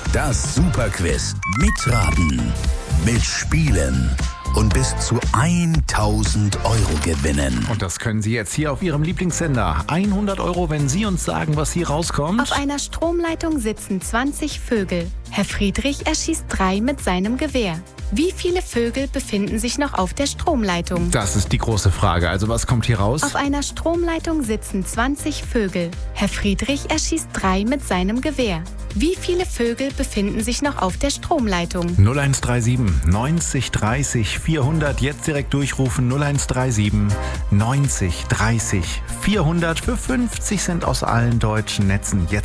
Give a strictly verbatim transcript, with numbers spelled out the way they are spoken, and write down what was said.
Das Superquiz. Mitraten, mitspielen und bis zu tausend Euro gewinnen. Und das können Sie jetzt hier auf Ihrem Lieblingssender. hundert Euro, wenn Sie uns sagen, was hier rauskommt. Auf einer Stromleitung sitzen zwanzig Vögel. Herr Friedrich erschießt drei mit seinem Gewehr. Wie viele Vögel befinden sich noch auf der Stromleitung? Das ist die große Frage. Also was kommt hier raus? Auf einer Stromleitung sitzen zwanzig Vögel. Herr Friedrich erschießt drei mit seinem Gewehr. Wie viele Vögel befinden sich noch auf der Stromleitung? null eins drei sieben neunzig dreißig vierhundert. Jetzt direkt durchrufen. null eins drei sieben neunzig dreißig vierhundert für fünfzig Cent aus allen deutschen Netzen. Jetzt